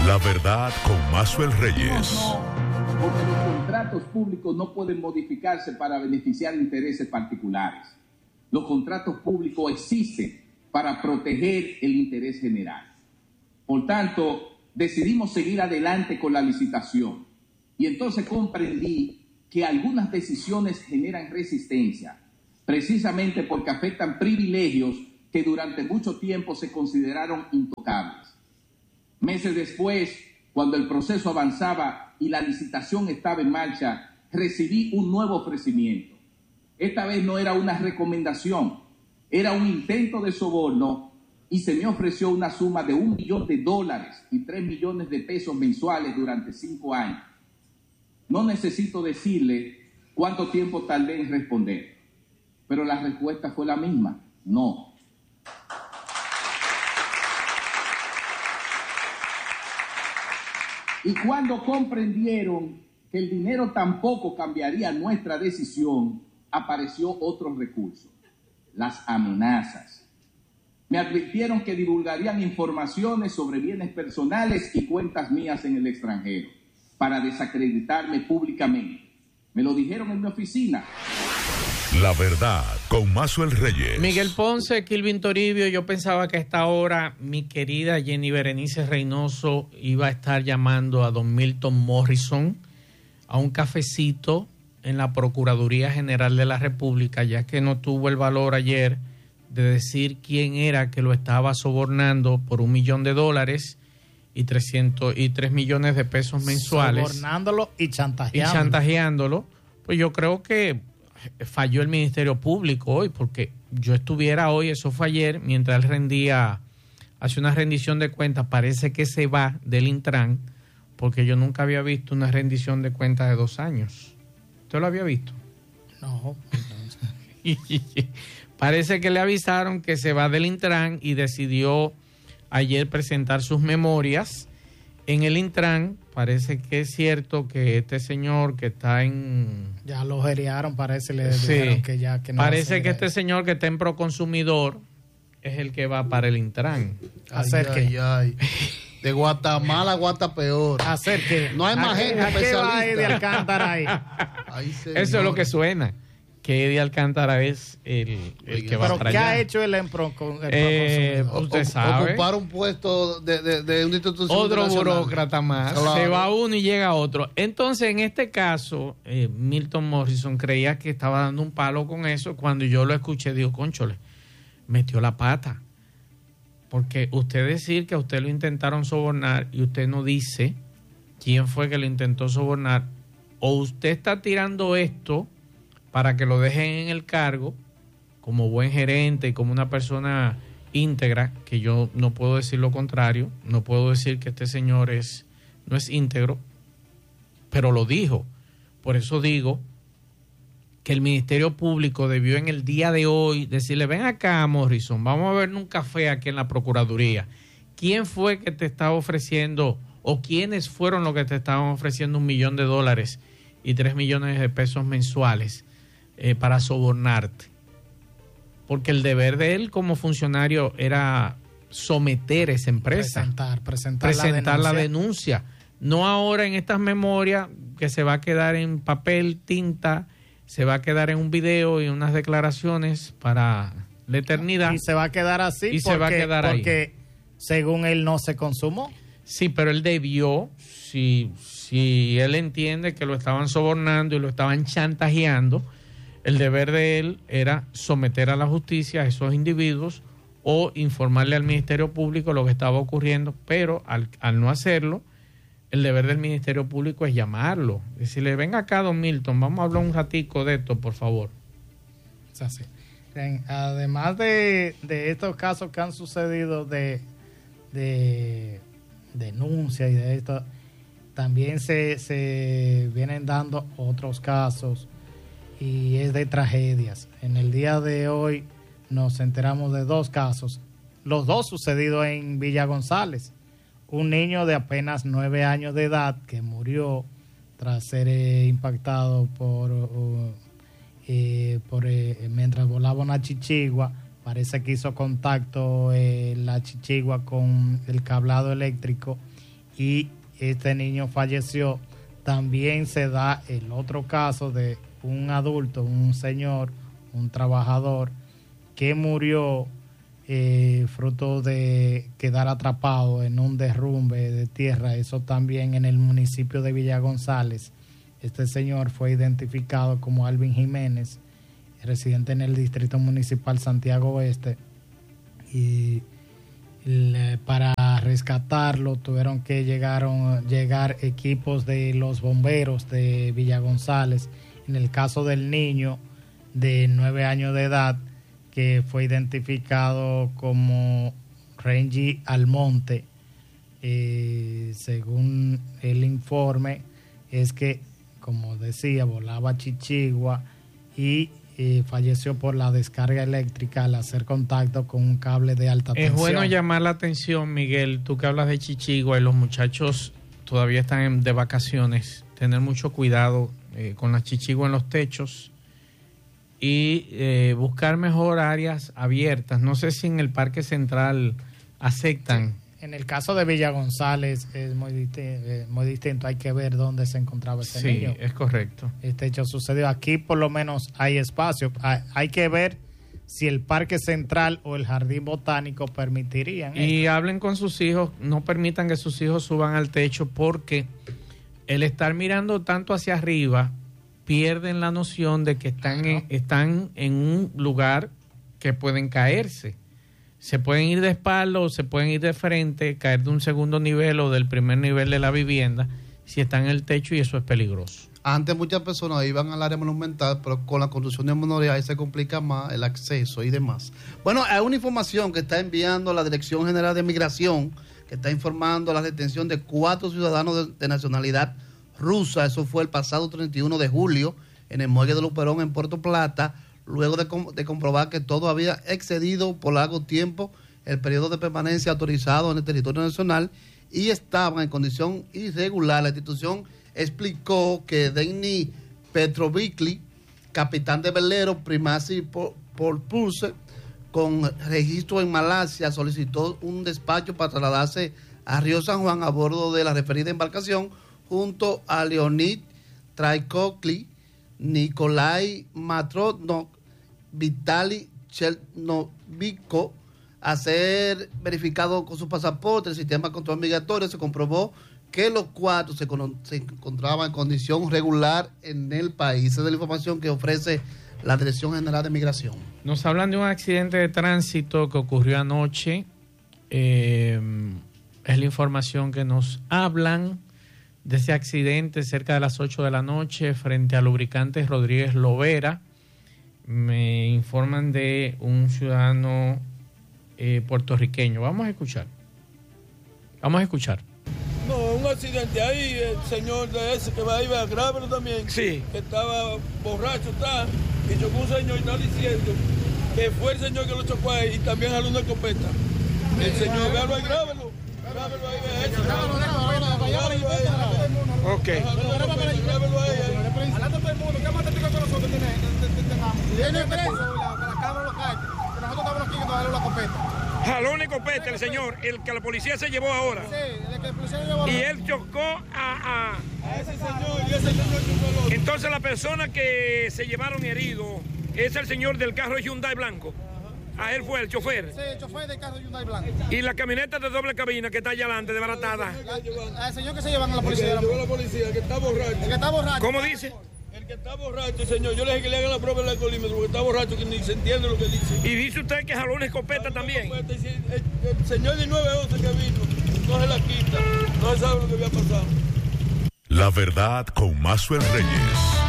La verdad con Maxwell Reyes. Porque los contratos públicos no pueden modificarse para beneficiar intereses particulares. Los contratos públicos existen para proteger el interés general. Por tanto, decidimos seguir adelante con la licitación. Y entonces comprendí que algunas decisiones generan resistencia, precisamente porque afectan privilegios que durante mucho tiempo se consideraron intocables. Meses después, cuando el proceso avanzaba y la licitación estaba en marcha, recibí un nuevo ofrecimiento. Esta vez no era una recomendación, era un intento de soborno y se me ofreció una suma de $1 millón y 3 millones de pesos mensuales durante 5 años. No necesito decirle cuánto tiempo tardé en responder, pero la respuesta fue la misma: no. Y cuando comprendieron que el dinero tampoco cambiaría nuestra decisión, apareció otro recurso: las amenazas. Me advirtieron que divulgarían informaciones sobre bienes personales y cuentas mías en el extranjero para desacreditarme públicamente. Me lo dijeron en mi oficina. La verdad con Maxwell Reyes. Miguel Ponce, Kilvin Toribio. Yo pensaba que a esta hora mi querida Jenny Berenice Reynoso iba a estar llamando a don Milton Morrison a un cafecito en la Procuraduría General de la República, ya que no tuvo el valor ayer de decir quién era que lo estaba sobornando por $1 millón y 3 millones de pesos mensuales. Sobornándolo y chantajeándolo. Pues yo creo que falló el Ministerio Público hoy, porque yo estuviera hoy, eso fue ayer, mientras él hace una rendición de cuentas, parece que se va del Intran, porque yo nunca había visto una rendición de cuentas de 2 años. ¿Usted lo había visto? No. Parece que le avisaron que se va del Intran y decidió ayer presentar sus memorias en el Intran. Parece que es cierto que este señor que está en... Ya lo geriaron, parece, le dijeron que ya... Que no parece que este señor que está en Proconsumidor es el que va para el Intran. Ay. De Guatemala a Guatapeor. Hacer que... No hay más gente especialista. ¿A qué va de Alcántara ahí? Eso es lo que suena, que Eddie Alcántara es el que va para allá. ¿Pero qué ha hecho el Proconsumidor? Usted sabe. Ocupar un puesto de una institución otro burócrata más. Claro. Se va uno y llega otro. Entonces, en este caso, Milton Morrison creía que estaba dando un palo con eso. Cuando yo lo escuché, digo, cónchole, metió la pata. Porque usted decir que a usted lo intentaron sobornar y usted no dice quién fue que lo intentó sobornar, o usted está tirando esto para que lo dejen en el cargo como buen gerente y como una persona íntegra, que yo no puedo decir lo contrario, no puedo decir que este señor no es íntegro, pero lo dijo. Por eso digo que el Ministerio Público debió en el día de hoy decirle: ven acá, Morrison, vamos a ver un café aquí en la Procuraduría. ¿Quién fue que te estaba ofreciendo, o quiénes fueron los que te estaban ofreciendo $1 millón y 3 millones de pesos mensuales para sobornarte? Porque el deber de él como funcionario era someter esa empresa, presentar la denuncia. No ahora en estas memorias que se va a quedar en papel, tinta, se va a quedar en un video y unas declaraciones para la eternidad. Y se va a quedar así porque según él no se consumó. Sí, pero él debió, si él entiende que lo estaban sobornando y lo estaban chantajeando, el deber de él era someter a la justicia a esos individuos o informarle al Ministerio Público lo que estaba ocurriendo, pero al no hacerlo, el deber del Ministerio Público es llamarlo, decirle: venga acá, don Milton, vamos a hablar un ratico de esto, por favor. Es así. Además de estos casos que han sucedido de denuncia y de esto, también se vienen dando otros casos, y es de tragedias. En el día de hoy nos enteramos de 2 casos, los 2 sucedidos en Villa González. Un niño de apenas 9 años de edad que murió tras ser impactado mientras volaba una chichigua. Parece que hizo contacto la chichigua con el cablado eléctrico y este niño falleció. También se da el otro caso de un adulto, un señor, un trabajador que murió fruto de quedar atrapado en un derrumbe de tierra, eso también en el municipio de Villa González. Este señor fue identificado como Alvin Jiménez, residente en el Distrito Municipal Santiago Oeste, y para rescatarlo tuvieron que llegar equipos de los bomberos de Villa González. En el caso del niño de 9 años de edad, que fue identificado como Renji Almonte, según el informe, es que, como decía, volaba chichigua y falleció por la descarga eléctrica al hacer contacto con un cable de alta tensión. Es bueno llamar la atención, Miguel, tú que hablas de chichigua y los muchachos todavía están de vacaciones, tener mucho cuidado con las chichiguas en los techos y buscar mejor áreas abiertas. No sé si en el Parque Central aceptan. En el caso de Villa González es muy distinto. Hay que ver dónde se encontraba ese niño. Sí, es correcto. Este hecho sucedió. Aquí por lo menos hay espacio. Hay que ver si el Parque Central o el Jardín Botánico permitirían y esto. Hablen con sus hijos. No permitan que sus hijos suban al techo, porque el estar mirando tanto hacia arriba pierden la noción de que están en un lugar que pueden caerse. Se pueden ir de espalda o se pueden ir de frente, caer de un segundo nivel o del primer nivel de la vivienda si están en el techo, y eso es peligroso. Antes muchas personas iban al área monumental, pero con la construcción de monoreal ahí se complica más el acceso y demás. Bueno, hay una información que está enviando la Dirección General de Migración, que está informando la detención de 4 ciudadanos de nacionalidad rusa. Eso fue el pasado 31 de julio en el muelle de Luperón en Puerto Plata, luego de comprobar que todo había excedido por largo tiempo el periodo de permanencia autorizado en el territorio nacional y estaban en condición irregular. La institución explicó que Denny Petrovicli, capitán de velero Primacy Pulse, con registro en Malasia, solicitó un despacho para trasladarse a Río San Juan a bordo de la referida embarcación junto a Leonid Traikokli, Nikolai Matronov, Vitali Chernovico, a ser verificado con su pasaporte. El sistema de control migratorio se comprobó que los 4 se encontraban en condición regular en el país. Esa es la información que ofrece la Dirección General de Migración. Nos hablan de un accidente de tránsito que ocurrió anoche. Es la información que nos hablan de ese accidente cerca de las 8 de la noche frente a Lubricantes Rodríguez Lovera. Me informan de un ciudadano puertorriqueño. Vamos a escuchar. No, un accidente ahí, el señor de ese que iba grave también. Sí. Que estaba borracho, y chocó un señor y está diciendo que fue el señor que lo chocó ahí y también jaló una escopeta. El señor, véalo ahí, grábelo ahí, eso. Ok. Grábelo ahí. Adelante todo el mundo, ¿qué más te pico con nosotros tiene preso, la cámara local, que nosotros estamos aquí que darle la escopeta. Jaló una escopeta el señor, el que la policía se llevó ahora. Sí, el que la policía se llevó ahora. Y él chocó a ese señor, y ese señor chocó al otro. Entonces la persona que se llevaron herido es el señor del carro Hyundai blanco. A él fue el chofer. Sí, el chofer del carro Hyundai blanco. Y la camioneta de doble cabina que está allá adelante, desbaratada. El señor que se llevan a la policía. Que llevó la policía, que está borracho. El que está borracho. ¿Cómo dice? El que está borracho, señor. Yo le dije que le hagan la prueba del alcoholímetro porque está borracho, que ni se entiende lo que dice. Y dice usted que jaló una escopeta también. El señor de 911 que vino, no se la quita, no se sabe lo que había pasado. La verdad con Maxwell Reyes.